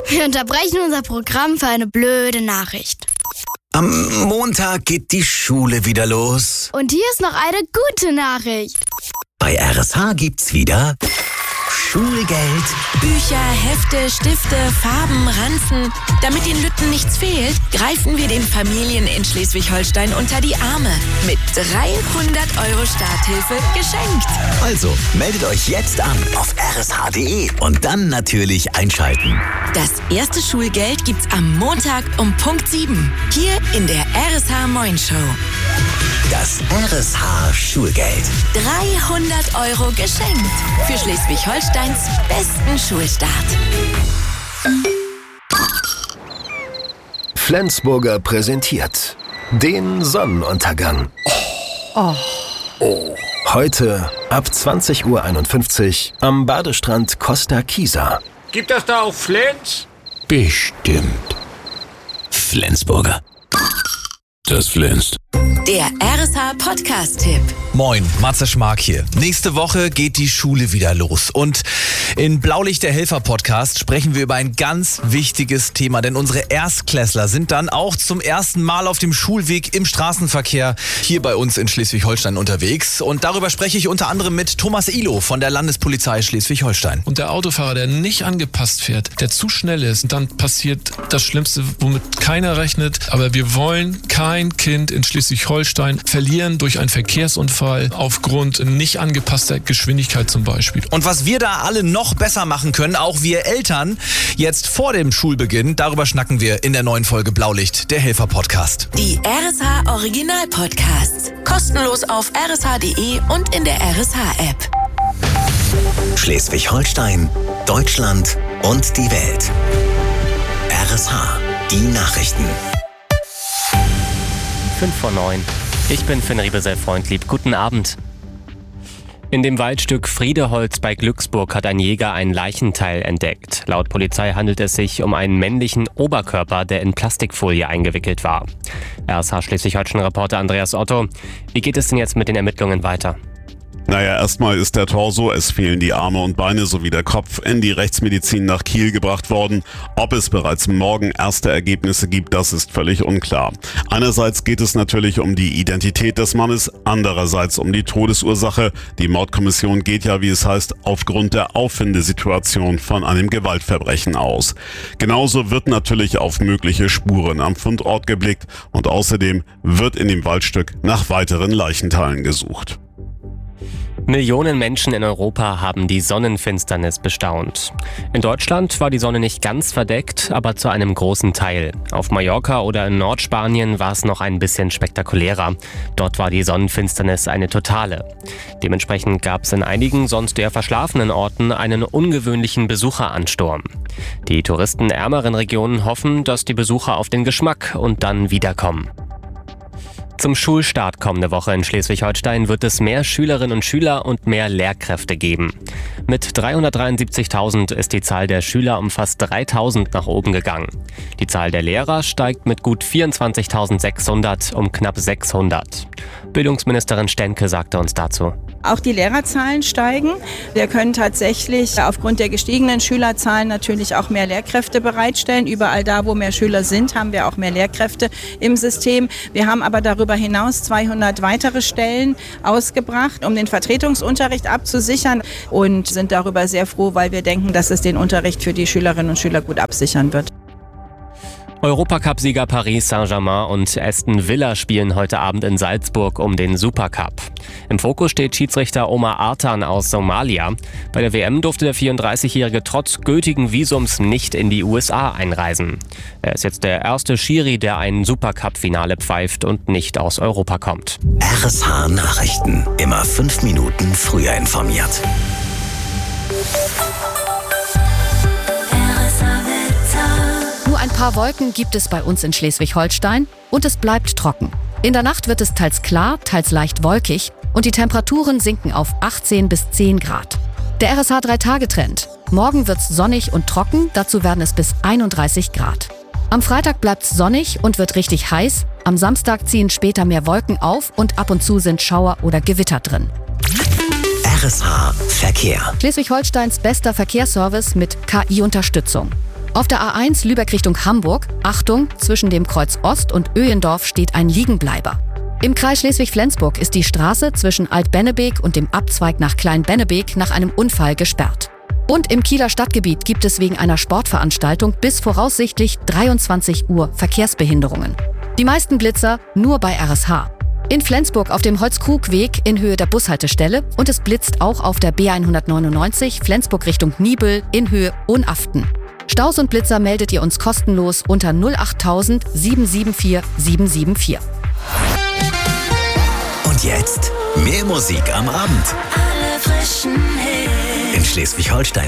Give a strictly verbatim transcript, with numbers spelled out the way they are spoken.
Wir unterbrechen unser Programm für eine blöde Nachricht. Am Montag geht die Schule wieder los. Und hier ist noch eine gute Nachricht. Bei R S H gibt's wieder Schulgeld. Bücher, Hefte, Stifte, Farben, Ranzen. Damit den Lütten nichts fehlt, greifen wir den Familien in Schleswig-Holstein unter die Arme. Mit dreihundert Euro Starthilfe geschenkt. Also meldet euch jetzt an auf r s h punkt d e und dann natürlich einschalten. Das erste Schulgeld gibt's am Montag um Punkt sieben. Hier in der R S H Moin Show. Das R S H Schulgeld. dreihundert Euro geschenkt. Für Schleswig-Holsteins besten Schulstart. Flensburger präsentiert den Sonnenuntergang. Oh. Oh. Heute ab zwanzig Uhr einundfünfzig am Badestrand Costa Chiesa. Gibt das da auch Flens? Bestimmt. Flensburger. Das flänzt. Der R S H Podcast-Tipp. Moin, Matze Schmark hier. Nächste Woche geht die Schule wieder los. Und in Blaulicht der Helfer-Podcast sprechen wir über ein ganz wichtiges Thema. Denn unsere Erstklässler sind dann auch zum ersten Mal auf dem Schulweg im Straßenverkehr hier bei uns in Schleswig-Holstein unterwegs. Und darüber spreche ich unter anderem mit Thomas Ihlow von der Landespolizei Schleswig-Holstein. Und der Autofahrer, der nicht angepasst fährt, der zu schnell ist, dann passiert das Schlimmste, womit keiner rechnet. Aber wir wollen kein Kind in Schleswig-Holstein verlieren durch einen Verkehrsunfall aufgrund nicht angepasster Geschwindigkeit zum Beispiel. Und was wir da alle noch besser machen können, auch wir Eltern, jetzt vor dem Schulbeginn, darüber schnacken wir in der neuen Folge Blaulicht, der Helfer-Podcast. Die R S H Original-Podcasts. Kostenlos auf r s h punkt d e und in der R S H-App. Schleswig-Holstein, Deutschland und die Welt. R S H, die Nachrichten. fünf vor neun. Ich bin Finn Riebesell-Freundlieb. Guten Abend. In dem Waldstück Friedeholz bei Glücksburg hat ein Jäger einen Leichenteil entdeckt. Laut Polizei handelt es sich um einen männlichen Oberkörper, der in Plastikfolie eingewickelt war. R S H Schleswig-Holstein-Reporter Andreas Otto. Wie geht es denn jetzt mit den Ermittlungen weiter? Naja, erstmal ist der Torso, es fehlen die Arme und Beine sowie der Kopf in die Rechtsmedizin nach Kiel gebracht worden. Ob es bereits morgen erste Ergebnisse gibt, das ist völlig unklar. Einerseits geht es natürlich um die Identität des Mannes, andererseits um die Todesursache. Die Mordkommission geht ja, wie es heißt, aufgrund der Auffindesituation von einem Gewaltverbrechen aus. Genauso wird natürlich auf mögliche Spuren am Fundort geblickt und außerdem wird in dem Waldstück nach weiteren Leichenteilen gesucht. Millionen Menschen in Europa haben die Sonnenfinsternis bestaunt. In Deutschland war die Sonne nicht ganz verdeckt, aber zu einem großen Teil. Auf Mallorca oder in Nordspanien war es noch ein bisschen spektakulärer. Dort war die Sonnenfinsternis eine totale. Dementsprechend gab es in einigen sonst eher verschlafenen Orten einen ungewöhnlichen Besucheransturm. Die Touristen ärmeren Regionen hoffen, dass die Besucher auf den Geschmack und dann wiederkommen. Zum Schulstart kommende Woche in Schleswig-Holstein wird es mehr Schülerinnen und Schüler und mehr Lehrkräfte geben. Mit dreihundertdreiundsiebzigtausend ist die Zahl der Schüler um fast dreitausend nach oben gegangen. Die Zahl der Lehrer steigt mit gut vierundzwanzigtausendsechshundert um knapp sechshundert. Bildungsministerin Stänke sagte uns dazu. Auch die Lehrerzahlen steigen. Wir können tatsächlich aufgrund der gestiegenen Schülerzahlen natürlich auch mehr Lehrkräfte bereitstellen. Überall da, wo mehr Schüler sind, haben wir auch mehr Lehrkräfte im System. Wir haben aber darüber hinaus zweihundert weitere Stellen ausgebracht, um den Vertretungsunterricht abzusichern und sind darüber sehr froh, weil wir denken, dass es den Unterricht für die Schülerinnen und Schüler gut absichern wird. Europacup-Sieger Paris Saint-Germain und Aston Villa spielen heute Abend in Salzburg um den Supercup. Im Fokus steht Schiedsrichter Omar Artan aus Somalia. Bei der W M durfte der vierunddreißigjährige trotz gültigen Visums nicht in die U S A einreisen. Er ist jetzt der erste Schiri, der ein Supercup-Finale pfeift und nicht aus Europa kommt. R S H Nachrichten. Immer fünf Minuten früher informiert. Nur ein paar Wolken gibt es bei uns in Schleswig-Holstein und es bleibt trocken. In der Nacht wird es teils klar, teils leicht wolkig und die Temperaturen sinken auf achtzehn bis zehn Grad. Der R S H drei Tage Trend. Morgen wird's sonnig und trocken, dazu werden es bis einunddreißig Grad. Am Freitag bleibt's sonnig und wird richtig heiß. Am Samstag ziehen später mehr Wolken auf und ab und zu sind Schauer oder Gewitter drin. R S H Verkehr. Schleswig-Holsteins bester Verkehrsservice mit K I-Unterstützung. Auf der A eins Lübeck Richtung Hamburg, Achtung, zwischen dem Kreuz Ost und Öhendorf steht ein Liegenbleiber. Im Kreis Schleswig-Flensburg ist die Straße zwischen Alt-Bennebeek und dem Abzweig nach Klein-Bennebeek nach einem Unfall gesperrt. Und im Kieler Stadtgebiet gibt es wegen einer Sportveranstaltung bis voraussichtlich dreiundzwanzig Uhr Verkehrsbehinderungen. Die meisten Blitzer nur bei R S H. In Flensburg auf dem Holzkrugweg in Höhe der Bushaltestelle und es blitzt auch auf der B hundertneunundneunzig Flensburg Richtung Niebüll in Höhe Unaften. Staus und Blitzer meldet ihr uns kostenlos unter null acht null null sieben sieben vier sieben sieben vier. Und jetzt mehr Musik am Abend. Alle frischen Hits. In Schleswig-Holstein.